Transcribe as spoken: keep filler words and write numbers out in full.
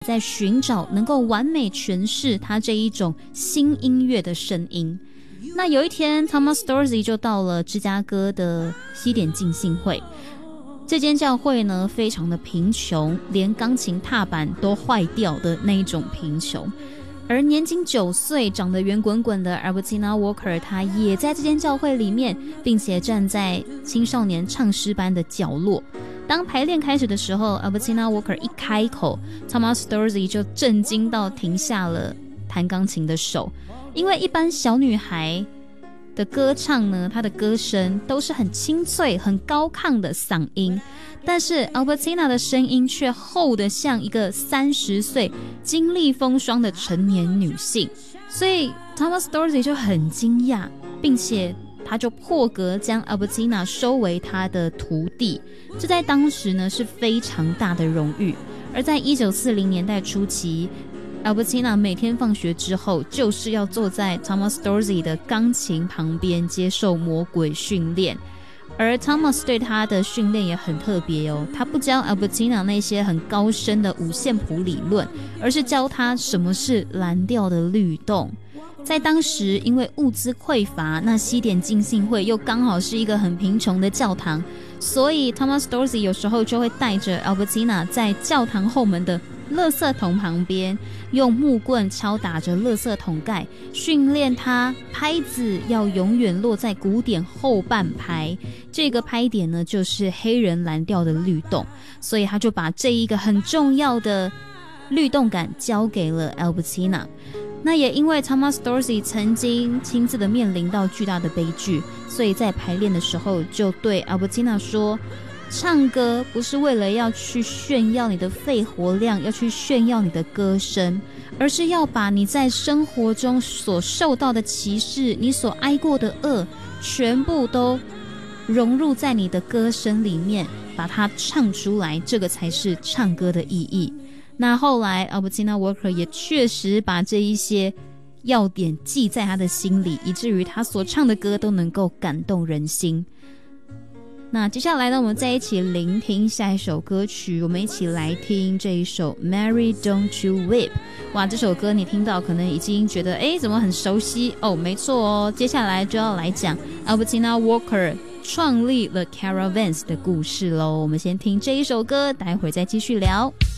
在寻找能够完美诠释他这一种新音乐的声音。那有一天 Thomas Dorsey 就到了芝加哥的西点浸信会，这间教会呢非常的贫穷，连钢琴踏板都坏掉的那一种贫穷。而年仅九岁长得圆滚滚的 Albertina Walker 她也在这间教会里面，并且站在青少年唱诗班的角落。当排练开始的时候， Albertina Walker 一开口， Thomas Dorsey 就震惊到停下了弹钢琴的手。因为一般小女孩的歌唱呢，她的歌声都是很清脆很高亢的嗓音，但是 Albertina 的声音却厚得像一个三十岁经历风霜的成年女性，所以 Thomas Dorsey 就很惊讶，并且他就破格将 Albertina 收为他的徒弟，这在当时呢是非常大的荣誉。而在一九四零年代初期， Albertina 每天放学之后就是要坐在 Thomas Dorsey 的钢琴旁边接受魔鬼训练。而 Thomas 对他的训练也很特别哦，他不教 Albertina 那些很高深的五线谱理论，而是教他什么是蓝调的律动。在当时因为物资匮乏，那西点浸信会又刚好是一个很贫穷的教堂，所以 Thomas Dorsey 有时候就会带着 Albertina 在教堂后门的垃圾桶旁边，用木棍敲打着垃圾桶盖，训练他拍子要永远落在鼓点后半拍，这个拍点呢就是黑人蓝调的律动，所以他就把这一个很重要的律动感交给了 Albertina。那也因为 Thomas Dorsey 曾经亲自的面临到巨大的悲剧，所以在排练的时候就对 Albertina 说，唱歌不是为了要去炫耀你的肺活量，要去炫耀你的歌声，而是要把你在生活中所受到的歧视，你所挨过的恶，全部都融入在你的歌声里面，把它唱出来，这个才是唱歌的意义。那后来 Albertina Walker 也确实把这一些要点记在他的心里，以至于他所唱的歌都能够感动人心。那接下来呢，我们再一起聆听下一首歌曲，我们一起来听这一首 Mary Don't You Weep。 哇，这首歌你听到可能已经觉得诶怎么很熟悉哦，没错哦，接下来就要来讲 Albertina Walker 创立了 Caravans 的故事咯。我们先听这一首歌，待会儿再继续聊。